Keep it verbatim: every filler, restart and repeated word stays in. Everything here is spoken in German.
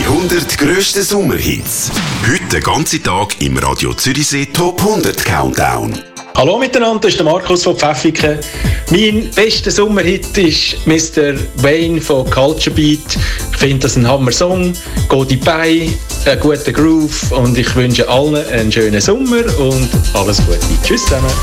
hundert grössten Sommerhits. Heute den ganzen Tag im Radio Zürichsee Top hundert Countdown. Hallo miteinander, das ist der Markus von Pfäffiken. Mein bester Sommerhit ist Mister Wayne von Culture Beat. Ich finde das ein Hammer-Song, geht in die Beine, einen guten Groove und ich wünsche allen einen schönen Sommer und alles Gute. Tschüss zusammen.